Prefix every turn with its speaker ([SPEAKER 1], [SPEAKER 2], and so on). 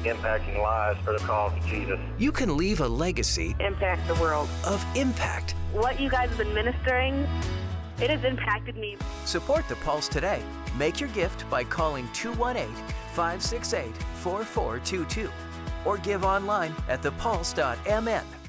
[SPEAKER 1] impacting lives for the cause of Jesus.
[SPEAKER 2] You can leave a legacy
[SPEAKER 3] Impact the world.
[SPEAKER 2] of impact.
[SPEAKER 3] What you guys have been ministering, it has impacted me.
[SPEAKER 2] Support The Pulse today. Make your gift by calling 218-568-4422 or give online at thepulse.mn.